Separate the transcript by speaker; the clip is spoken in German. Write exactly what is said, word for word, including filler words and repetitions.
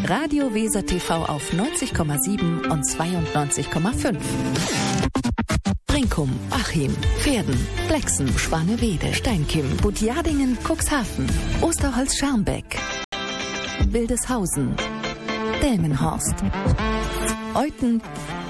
Speaker 1: Radio Weser T V auf neunzig Komma sieben und zweiundneunzig Komma fünf. Brinkum, Achim, Pferden, Blexen, Schwanewede, Steinkim, Butjadingen, Cuxhaven, Osterholz-Scharmbeck, Wildeshausen, Delmenhorst, Euten,